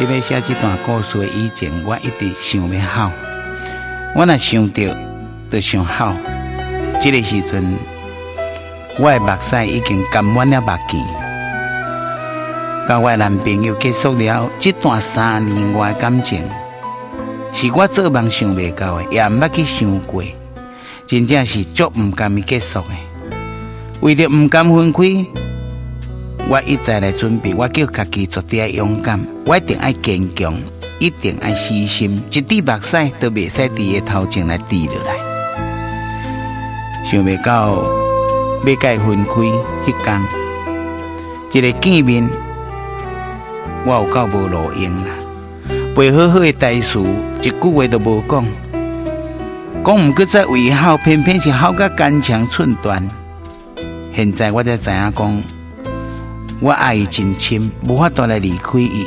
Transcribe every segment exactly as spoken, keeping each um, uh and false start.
伫咧写这段故事以前，我一直想要好。我若想到，就想好。这个时阵，我的目屎已经沾满了目镜。甲我的男朋友结束了这段三年外的感情，是我做梦想袂到的，也毋捌去想过，真正是足毋甘伊结束的。为着毋甘分开，我一再来准备，我叫家己绝对爱勇敢，我一定爱坚强，一定爱死心，一滴目屎都袂使伫伊头前来滴落来。想袂到要甲伊分开迄天，一个见面，我有够无路用啦。背好好的台词，一句话都无讲，讲毋过再为好，偏偏是好甲坚强寸断。现在我才知影讲，我爱伊真深，无法度来离开伊。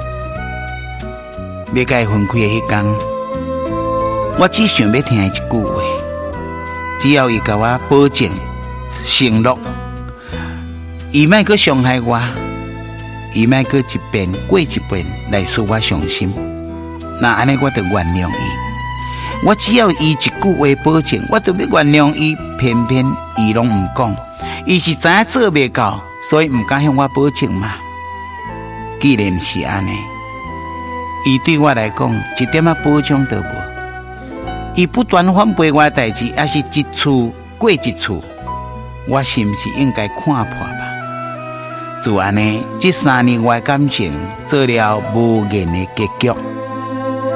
要甲伊分开的迄天，我只想要听伊一句话，只要伊甲我保证承诺，伊莫阁伤害我，伊莫阁一遍过一遍来使我伤心，那安尼我就原谅伊。我只要伊一句话保证，我就要原谅伊，偏偏伊拢毋讲，伊是知影做袂到，所以毋敢向我保证嘛。既然是安尼，伊对我来讲一点仔保障都无。伊不断反背我的代志，也是一次过一次，我是毋是应该看破吧？就安尼，这三年我的感情做了无言的结局。